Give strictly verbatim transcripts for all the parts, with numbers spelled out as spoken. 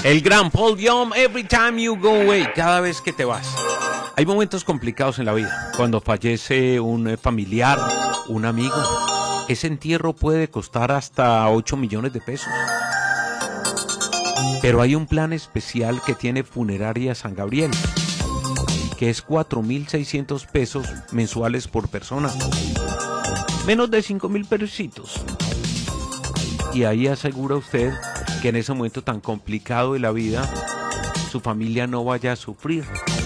El gran Paul Young, Every Time You Go Away, cada vez que te vas. Hay momentos complicados en la vida. Cuando fallece un familiar, un amigo, ese entierro puede costar hasta ocho millones de pesos. Pero hay un plan especial que tiene Funeraria San Gabriel, que es cuatro mil seiscientos pesos mensuales por persona. Menos de cinco mil pesitos. Y ahí asegura usted que en ese momento tan complicado de la vida, su familia no vaya a sufrir.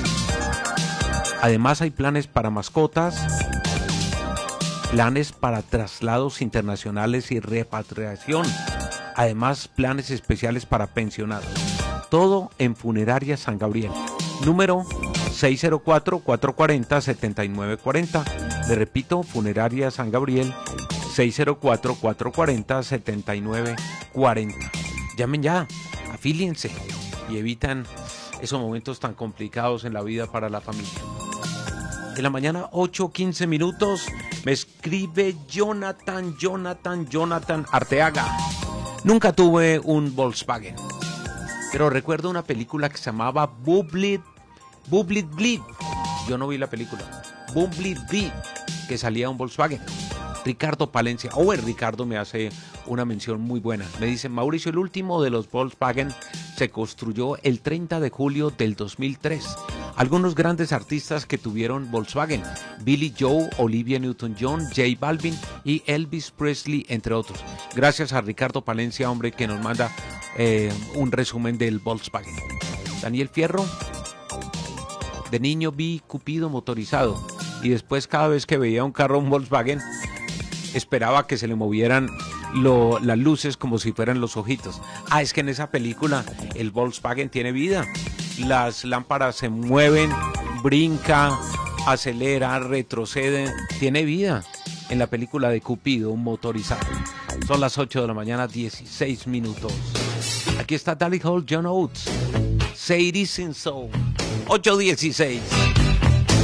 Además hay planes para mascotas, planes para traslados internacionales y repatriación. Además, planes especiales para pensionados. Todo en Funeraria San Gabriel. Número seis cero cuatro, cuatro cuatro cero, siete nueve cuatro cero. Le repito, Funeraria San Gabriel, seis cero cuatro, cuatro cuatro cero, siete nueve cuatro cero. Llamen ya, afíliense y evitan esos momentos tan complicados en la vida para la familia. En la mañana, ocho quince minutos, me escribe Jonathan, Jonathan, Jonathan Arteaga. Nunca tuve un Volkswagen, pero recuerdo una película que se llamaba Bubbly, Bubbly Bleed. Yo no vi la película. Bubbly Bleed, que salía un Volkswagen. Ricardo Palencia. Oh, el Ricardo me hace una mención muy buena. Me dice, Mauricio, el último de los Volkswagen se construyó el treinta de julio del dos mil tres. Algunos grandes artistas que tuvieron Volkswagen: Billy Joe, Olivia Newton-John, J Balvin y Elvis Presley, entre otros. Gracias a Ricardo Palencia, hombre, que nos manda eh, un resumen del Volkswagen. Daniel Fierro. De niño vi Cupido motorizado y después cada vez que veía un carro, un Volkswagen, esperaba que se le movieran lo, las luces como si fueran los ojitos. Ah, es que en esa película el Volkswagen tiene vida. Las lámparas se mueven, brinca, acelera, retrocede. Tiene vida en la película de Cupido, un motorizado. Son las ocho de la mañana, dieciséis minutos. Aquí está Dally Hall, John Oates. Say It Isn't So. ocho dieciséis.